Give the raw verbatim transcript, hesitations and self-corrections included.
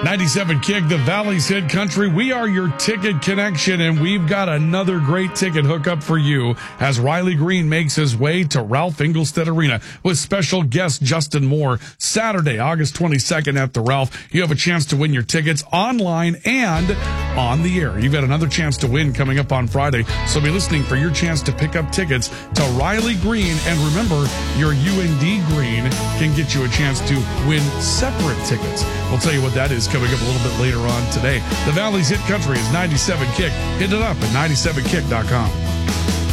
ninety-seven Kick, the Valley's Hit Country. We are your ticket connection, and we've got another great ticket hookup for you as Riley Green makes his way to Ralph Engelstad Arena with special guest Justin Moore. Saturday, August twenty-second at the Ralph. You have a chance to win your tickets online and on the air. You've got another chance to win coming up on Friday, so be listening for your chance to pick up tickets to Riley Green. And remember, your U N D Green can get you a chance to win separate tickets. We'll tell you what that is coming up a little bit later on today. The Valley's Hit Country is ninety-seven Kick. Hit it up at ninety-seven kick dot com.